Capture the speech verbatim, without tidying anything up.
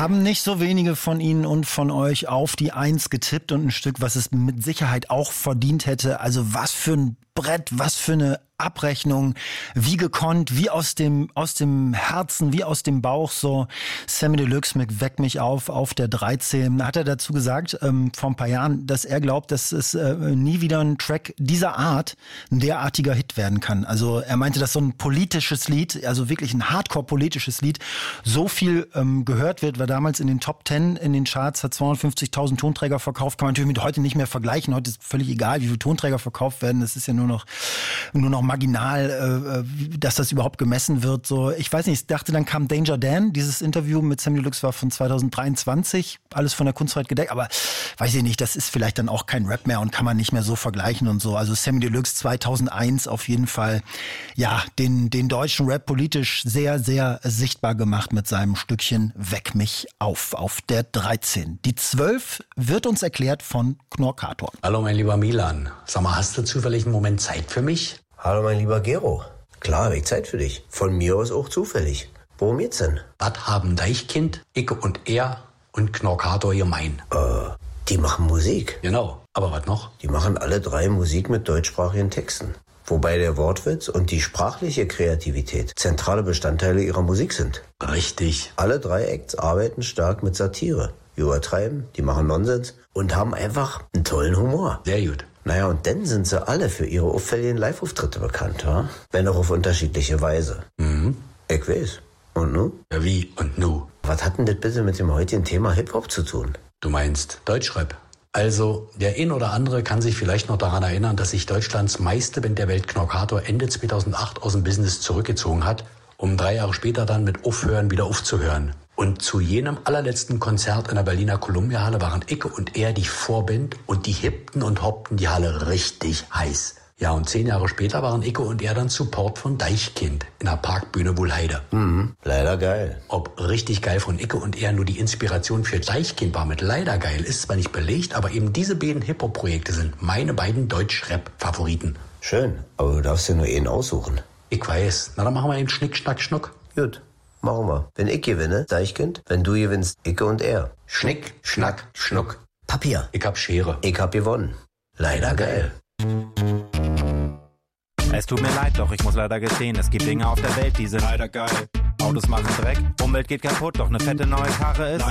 Haben nicht so wenige von Ihnen und von euch auf die Eins getippt und ein Stück, was es mit Sicherheit auch verdient hätte. Also was für ein Brett, was für eine Abrechnung, wie gekonnt, wie aus dem aus dem Herzen, wie aus dem Bauch, so Samy Deluxe mit Weck mich auf, auf der dreizehn. Da hat er dazu gesagt, ähm, vor ein paar Jahren, dass er glaubt, dass es äh, nie wieder ein Track dieser Art ein derartiger Hit werden kann. Also er meinte, dass so ein politisches Lied, also wirklich ein Hardcore-politisches Lied, so viel ähm, gehört wird, war damals in den Top Ten in den Charts, hat zweihundertfünfzigtausend Tonträger verkauft, kann man natürlich mit heute nicht mehr vergleichen. Heute ist völlig egal, wie viele Tonträger verkauft werden. Das ist ja nur noch nur noch marginal, äh, dass das überhaupt gemessen wird. So, ich weiß nicht, ich dachte, dann kam Danger Dan. Dieses Interview mit Samy Deluxe war von zweitausenddreiundzwanzig, alles von der Kunstfreiheit gedeckt, aber weiß ich nicht, das ist vielleicht dann auch kein Rap mehr und kann man nicht mehr so vergleichen und so. Also Samy Deluxe zweitausendeins auf jeden Fall, ja, den, den deutschen Rap politisch sehr, sehr sichtbar gemacht mit seinem Stückchen Weck mich auf, auf der dreizehn. Die zwölf wird uns erklärt von Knorkator. Hallo mein lieber Milan, sag mal, hast du zufällig einen Moment Zeit für mich? Hallo mein lieber Gero. Klar, hab ich Zeit für dich. Von mir aus auch zufällig. Worum geht's denn? Was haben Deichkind, Icke und er und Knorkator gemein? Äh, die machen Musik. Genau, aber was noch? Die machen alle drei Musik mit deutschsprachigen Texten. Wobei der Wortwitz und die sprachliche Kreativität zentrale Bestandteile ihrer Musik sind. Richtig. Alle drei Acts arbeiten stark mit Satire. Die übertreiben, die machen Nonsens und haben einfach einen tollen Humor. Sehr gut. Naja, und dann sind sie alle für ihre auffälligen Live-Auftritte bekannt, ha? Wenn auch auf unterschiedliche Weise. Mhm. Ich weiß. Und nu? Ja, wie und nu? Was hat denn das bitte mit dem heutigen Thema Hip-Hop zu tun? Du meinst Deutschrap. Also, der ein oder andere kann sich vielleicht noch daran erinnern, dass sich Deutschlands meiste Band der Welt, Knorkator, Ende zweitausendacht aus dem Business zurückgezogen hat, um drei Jahre später dann mit Aufhören wieder aufzuhören. Und zu jenem allerletzten Konzert in der Berliner Columbia-Halle waren Icke und er die Vorband und die hippten und hoppten die Halle richtig heiß. Ja, und zehn Jahre später waren Icke und er dann Support von Deichkind in der Parkbühne Wohlheide. Mhm, leider geil. Ob richtig geil von Icke und er nur die Inspiration für Deichkind war mit leider geil, ist zwar nicht belegt, aber eben diese beiden Hip-Hop-Projekte sind meine beiden Deutsch-Rap-Favoriten. Schön, aber du darfst dir nur einen aussuchen. Ich weiß. Na, dann machen wir eben Schnick, Schnack, Schnuck. Gut, machen wir. Wenn ich gewinne, Deichkind. Wenn du gewinnst, Icke und er. Schnick, Schnack, Schnuck. Papier. Ich hab Schere. Ich hab gewonnen. Leider geil. Es tut mir leid, doch ich muss leider gestehen, es gibt Dinge auf der Welt, die sind leider geil. Autos machen Dreck, Umwelt geht kaputt, doch eine fette neue Karre ist